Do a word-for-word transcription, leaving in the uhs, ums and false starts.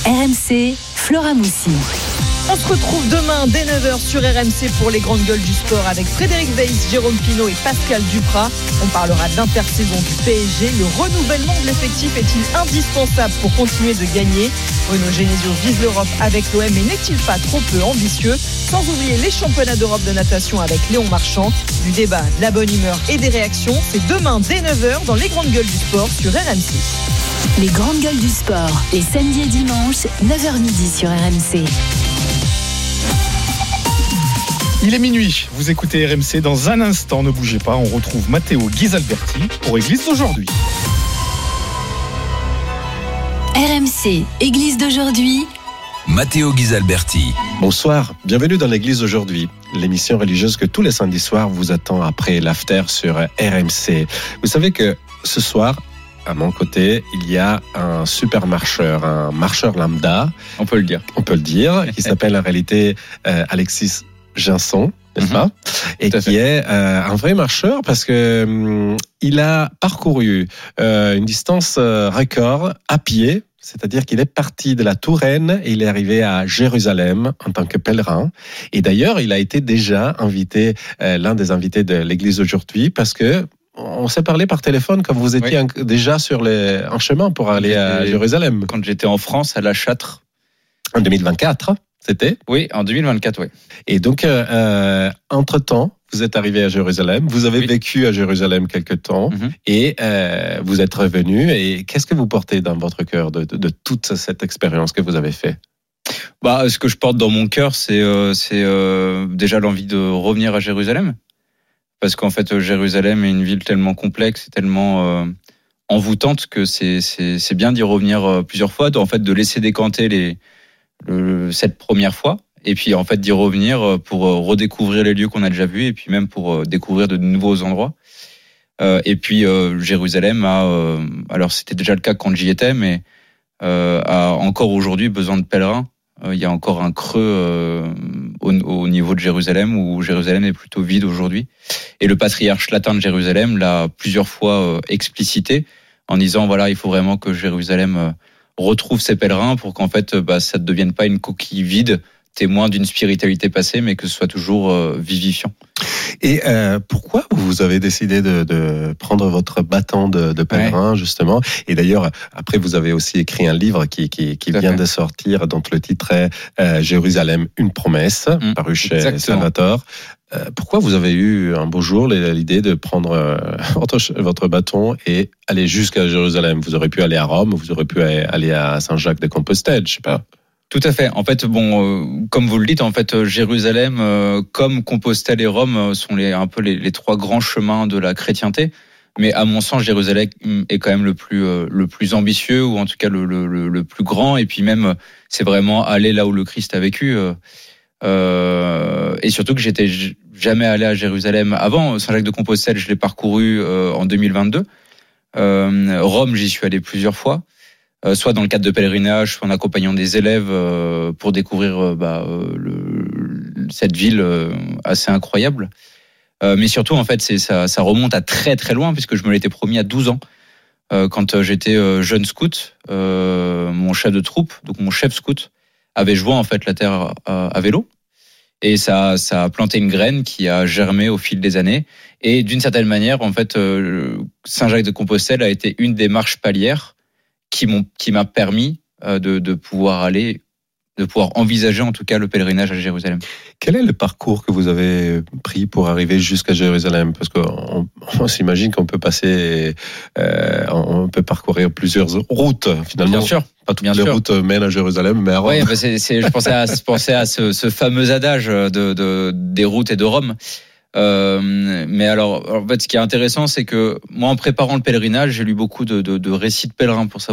R M C, Flora Moussi. On se retrouve demain dès neuf heures sur R M C pour les grandes gueules du sport avec Frédéric Weiss, Jérôme Pinault et Pascal Duprat. On parlera d'intersaison du P S G. Le renouvellement de l'effectif est-il indispensable pour continuer de gagner? Bruno Genesio vise l'Europe avec l'O M, mais n'est-il pas trop peu ambitieux? Sans oublier les championnats d'Europe de natation avec Léon Marchand. Du débat, de la bonne humeur et des réactions, c'est demain dès neuf heures dans les grandes gueules du sport sur R M C. Les grandes gueules du sport, les samedis et dimanches, neuf heures midi sur R M C. Il est minuit, vous écoutez R M C. Dans un instant, ne bougez pas, on retrouve Matteo Ghisalberti pour Église d'aujourd'hui. R M C, Église d'aujourd'hui. Matteo Ghisalberti. Bonsoir, bienvenue dans l'Église d'aujourd'hui, l'émission religieuse que tous les samedis soirs vous attend après l'after sur R M C. Vous savez que ce soir, à mon côté, il y a un super marcheur, un marcheur lambda. On peut le dire. On peut le dire, qui s'appelle en réalité euh, Alexis Janson, n'est-ce mm-hmm. pas? Et qui fait. est euh, un vrai marcheur parce que hum, il a parcouru euh, une distance euh, record à pied. C'est-à-dire qu'il est parti de la Touraine et il est arrivé à Jérusalem en tant que pèlerin. Et d'ailleurs, il a été déjà invité, euh, l'un des invités de l'Église aujourd'hui, parce que on s'est parlé par téléphone quand vous étiez oui. déjà sur les, en chemin pour aller à Jérusalem. Quand j'étais en France, à La Châtre. En deux mille vingt-quatre, c'était ? Oui, en deux mille vingt-quatre, oui. Et donc, euh, entre-temps, vous êtes arrivé à Jérusalem, vous avez oui. vécu à Jérusalem quelque temps mm-hmm. et euh, vous êtes revenu. Et qu'est-ce que vous portez dans votre cœur de, de, de toute cette expérience que vous avez faite ? Bah, ce que je porte dans mon cœur, c'est, euh, c'est euh, déjà l'envie de revenir à Jérusalem. Parce qu'en fait, Jérusalem est une ville tellement complexe et tellement euh, envoûtante que c'est, c'est, c'est bien d'y revenir plusieurs fois, en fait, de laisser décanter les, le, cette première fois. Et puis, en fait, d'y revenir pour redécouvrir les lieux qu'on a déjà vus et puis même pour découvrir de nouveaux endroits. Euh, et puis, euh, Jérusalem a, euh, alors c'était déjà le cas quand j'y étais, mais euh, a encore aujourd'hui besoin de pèlerins. Euh, il y a encore un creux euh, au, au niveau de Jérusalem où Jérusalem est plutôt vide aujourd'hui. Et le patriarche latin de Jérusalem l'a plusieurs fois euh, explicité en disant voilà, il faut vraiment que Jérusalem euh, retrouve ses pèlerins pour qu'en fait, bah, ça ne devienne pas une coquille vide, témoin d'une spiritualité passée, mais que ce soit toujours euh, vivifiant. Et euh, pourquoi vous avez décidé de, de prendre votre bâton de, de pèlerin, ouais. justement ? Et d'ailleurs, après, vous avez aussi écrit un livre qui, qui, qui vient de sortir, dont le titre est euh, « Jérusalem, une promesse mmh, », paru chez Salvatore. Euh, pourquoi vous avez eu un beau jour l'idée de prendre euh, votre, votre bâton et aller jusqu'à Jérusalem ? Vous aurez pu aller à Rome, vous aurez pu aller à Saint-Jacques-de-Compostelle, je sais pas. Tout à fait. En fait, bon, euh, comme vous le dites, en fait, Jérusalem, euh, comme Compostelle et Rome, euh, sont les un peu les, les trois grands chemins de la chrétienté. Mais à mon sens, Jérusalem est quand même le plus euh, le plus ambitieux, ou en tout cas le, le le plus grand. Et puis même, c'est vraiment aller là où le Christ a vécu. Euh, euh, et surtout que j'étais jamais allé à Jérusalem avant. Saint-Jacques-de-Compostelle, je l'ai parcouru euh, en deux mille vingt-deux. Euh, Rome, j'y suis allé plusieurs fois. Euh, soit dans le cadre de pèlerinage, soit en accompagnant des élèves euh, pour découvrir euh, bah, euh, le, cette ville euh, assez incroyable. Euh, mais surtout, en fait, c'est, ça, ça remonte à très très loin, puisque je me l'étais promis à douze ans. Euh, quand j'étais euh, jeune scout, euh, mon chef de troupe, donc mon chef scout, avait joint en fait la terre à, à vélo. Et ça, ça a planté une graine qui a germé au fil des années. Et d'une certaine manière, en fait, euh, Saint-Jacques-de-Compostelle a été une des marches palières qui m'ont, qui m'a permis euh, de, de pouvoir aller, de pouvoir envisager en tout cas le pèlerinage à Jérusalem. Quel est le parcours que vous avez pris pour arriver jusqu'à Jérusalem ? Parce qu'on on s'imagine qu'on peut passer, euh, on peut parcourir plusieurs routes finalement. Bien sûr. Pas toutes Bien les sûr. routes mènent à Jérusalem, mais à Rome. Oui, bah c'est, c'est, je pensais à, je pensais à ce, ce fameux adage de, de, des routes et de Rome. Euh, mais alors, en fait, ce qui est intéressant, c'est que moi, en préparant le pèlerinage, j'ai lu beaucoup de, de, de récits de pèlerins pour savoir